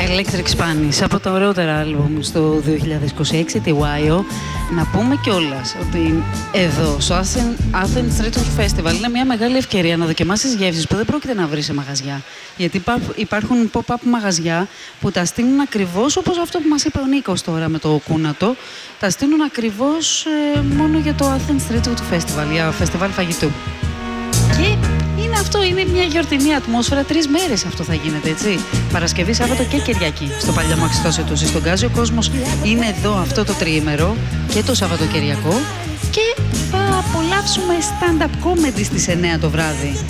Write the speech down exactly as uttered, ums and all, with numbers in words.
Electric Spanish, από τα ωραιότερα άλμπουμ στο δύο χιλιάδες είκοσι έξι, τη Wyo. Να πούμε κιόλας ότι εδώ, στο Athens Street Food Festival, είναι μια μεγάλη ευκαιρία να δοκιμάσεις γεύσεις που δεν πρόκειται να βρεις σε μαγαζιά. Γιατί υπάρχουν pop-up μαγαζιά που τα στείλουν ακριβώς όπως αυτό που μας είπε ο Νίκος τώρα με το κούνατο. Τα στείλουν ακριβώς ε, μόνο για το Athens Street Food Festival, για φεστιβάλ φαγητού. Και είναι αυτό, είναι μια γιορτινή ατμόσφαιρα. Τρεις μέρες αυτό θα γίνεται, έτσι. Παρασκευή, Σάββατο και Κυριακή στο Παλιαμάξι στο Σετούσι. Στον Γκάζι ο κόσμος είναι εδώ αυτό το τριήμερο και το Σαββατοκυριακό. Και θα απολαύσουμε stand-up comedy στις εννιά το βράδυ.